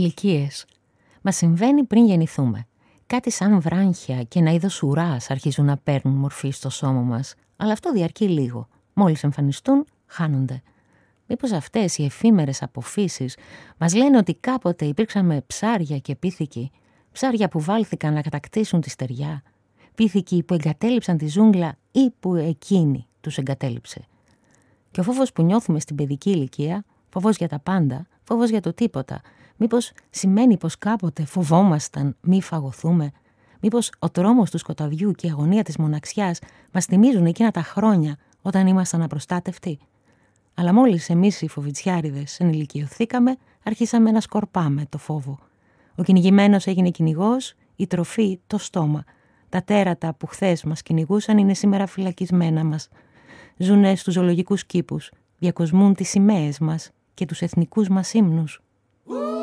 ηλικίες. Μας συμβαίνει πριν γεννηθούμε. Κάτι σαν βράνχια και ένα είδος ουράς αρχίζουν να παίρνουν μορφή στο σώμα μας, αλλά αυτό διαρκεί λίγο. Μόλις εμφανιστούν, χάνονται. Μήπως αυτές οι εφήμερες αποφύσεις μας λένε ότι κάποτε υπήρξαμε ψάρια και πίθηκοι, ψάρια που βάλθηκαν να κατακτήσουν τη στεριά, πίθηκοι που εγκατέλειψαν τη ζούγκλα ή που εκείνη τους εγκατέλειψε. Και ο φόβος που νιώθουμε στην παιδική ηλικία, φόβος για τα πάντα, φόβος για το τίποτα, μήπως σημαίνει πως κάποτε φοβόμασταν μη φαγωθούμε, μήπως ο τρόμος του σκοταδιού και η αγωνία της μοναξιάς μας θυμίζουν εκείνα τα χρόνια όταν ήμασταν απροστάτευτοι. Αλλά μόλις εμείς οι φοβιτσιάριδες ενηλικιωθήκαμε, αρχίσαμε να σκορπάμε το φόβο. Ο κυνηγημένος έγινε κυνηγός, η τροφή το στόμα. Τα τέρατα που χθες μας κυνηγούσαν είναι σήμερα φυλακισμένα μας. Ζουνε στους ζωολογικούς κήπους, διακοσμούν τις σημαίες μας και τους εθνικούς μας ύμνους.